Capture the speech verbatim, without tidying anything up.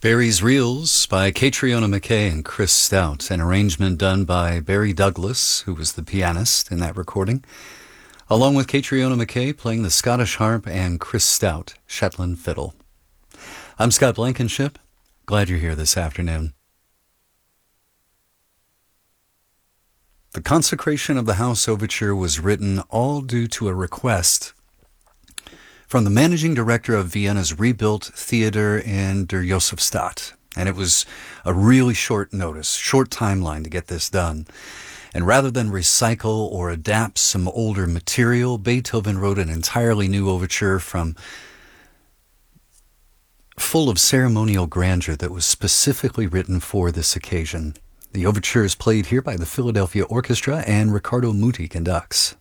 Barry's Reels by Catriona McKay and Chris Stout, an arrangement done by Barry Douglas, who was the pianist in that recording, along with Catriona McKay playing the Scottish harp and Chris Stout, Shetland fiddle. I'm Scott Blankenship. Glad you're here this afternoon. The Consecration of the House Overture was written all due to a request from the managing director of Vienna's rebuilt theater in Der Josefstadt. And it was a really short notice, short timeline to get this done. And rather than recycle or adapt some older material, Beethoven wrote an entirely new overture from full of ceremonial grandeur that was specifically written for this occasion. The overture is played here by the Philadelphia Orchestra, and Riccardo Muti conducts.